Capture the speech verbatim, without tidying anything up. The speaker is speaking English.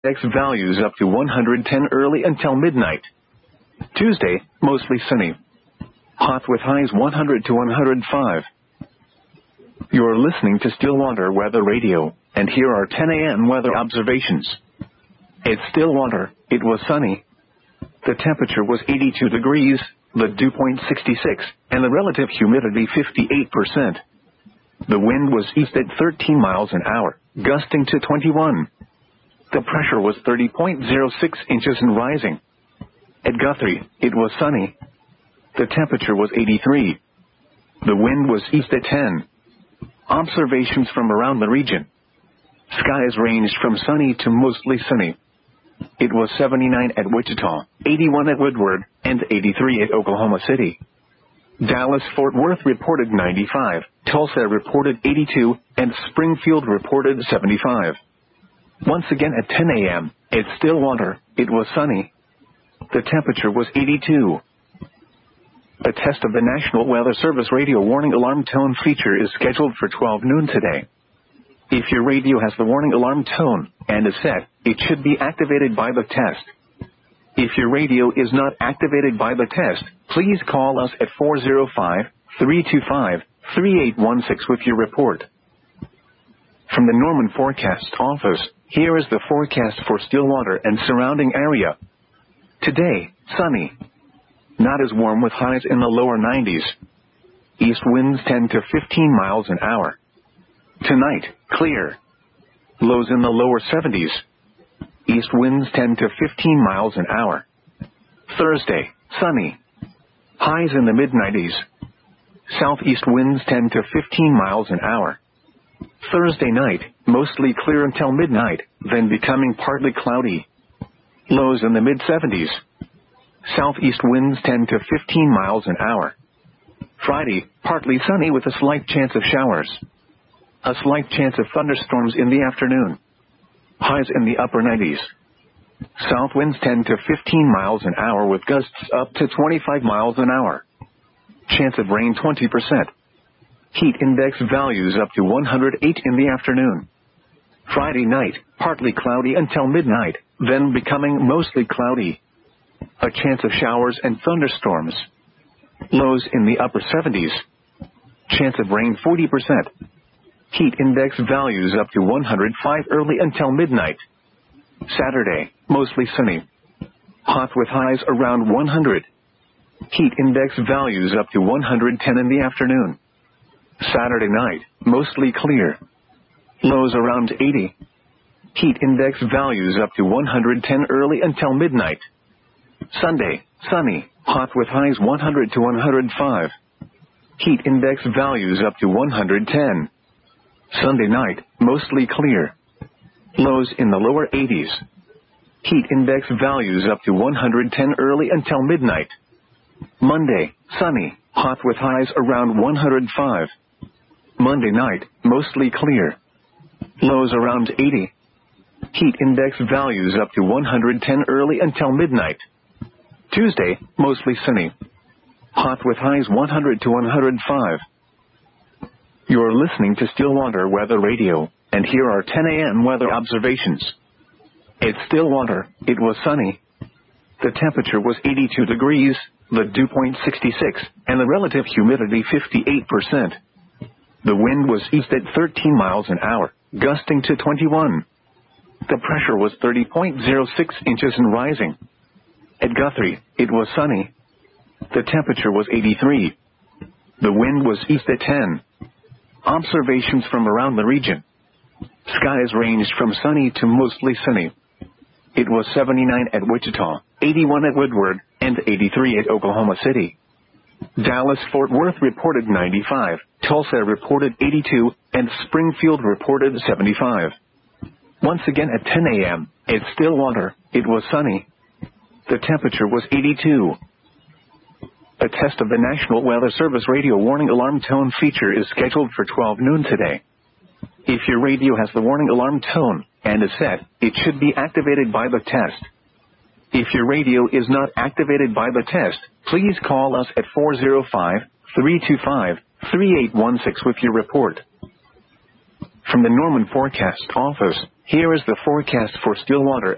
X values up to one hundred ten early until midnight. Tuesday, mostly sunny. Hot with highs one hundred to one hundred five. You're listening to Stillwater Weather Radio, and here are ten a m weather observations. It's Stillwater. It was sunny. The temperature was eighty-two degrees, the dew point sixty-six, and the relative humidity fifty-eight percent. The wind was east at thirteen miles an hour, gusting to twenty-one. The pressure was thirty point zero six inches and rising. At Guthrie, it was sunny. The temperature was eighty-three. The wind was east at ten. Observations from around the region. Skies ranged from sunny to mostly sunny. It was seventy-nine at Wichita, eighty-one at Woodward, and eighty-three at Oklahoma City. Dallas-Fort Worth reported ninety-five, Tulsa reported eighty-two, and Springfield reported seventy-five. Once again at ten a m, at Stillwater, it was sunny. The temperature was eighty-two. A test of the National Weather Service radio warning alarm tone feature is scheduled for twelve noon today. If your radio has the warning alarm tone and is set, it should be activated by the test. If your radio is not activated by the test, please call us at four oh five, three two five, three eight one six with your report. From the Norman Forecast Office, here is the forecast for Stillwater and surrounding area. Today, sunny. Not as warm with highs in the lower nineties. East winds ten to fifteen miles an hour. Tonight, clear. Lows in the lower seventies. East winds ten to fifteen miles an hour. Thursday, sunny. Highs in the mid nineties. Southeast winds ten to fifteen miles an hour. Thursday night, mostly clear until midnight, then becoming partly cloudy. Lows in the mid seventies. Southeast winds ten to fifteen miles an hour. Friday, partly sunny with a slight chance of showers. A slight chance of thunderstorms in the afternoon. Highs in the upper nineties. South winds ten to fifteen miles an hour with gusts up to twenty-five miles an hour. Chance of rain twenty percent. Heat index values up to one hundred eight in the afternoon. Friday night, partly cloudy until midnight, then becoming mostly cloudy. A chance of showers and thunderstorms. Lows in the upper seventies. Chance of rain forty percent. Heat index values up to one hundred five early until midnight. Saturday, mostly sunny. Hot with highs around one hundred. Heat index values up to one hundred ten in the afternoon. Saturday night, mostly clear. Lows around eighty. Heat index values up to one hundred ten early until midnight. Sunday, sunny, hot with highs one hundred to one hundred five. Heat index values up to one hundred ten. Sunday night, mostly clear. Lows in the lower eighties. Heat index values up to one hundred ten early until midnight. Monday, sunny, hot with highs around one hundred five. Monday night, mostly clear. Lows around eighty. Heat index values up to one hundred ten early until midnight. Tuesday, mostly sunny. Hot with highs one hundred to one hundred five. You're listening to Stillwater Weather Radio, and here are ten a m weather observations. At Stillwater, it was sunny. The temperature was eighty-two degrees, the dew point sixty-six, and the relative humidity fifty-eight percent. The wind was east at thirteen miles an hour, gusting to twenty-one. The pressure was thirty point zero six inches and rising. At Guthrie, it was sunny. The temperature was eighty-three. The wind was east at ten. Observations from around the region. Skies ranged from sunny to mostly sunny. It was seventy-nine at Wichita, eighty-one at Woodward, and eighty-three at Oklahoma City. Dallas-Fort Worth reported ninety-five, Tulsa reported eighty-two, and Springfield reported seventy-five. Once again at ten a m, at Stillwater, it was sunny. The temperature was eighty-two. A test of the National Weather Service radio warning alarm tone feature is scheduled for twelve noon today. If your radio has the warning alarm tone and is set, it should be activated by the test. If your radio is not activated by the test, please call us at four oh five, three two five, three eight one six with your report. From the Norman Forecast Office, here is the forecast for Stillwater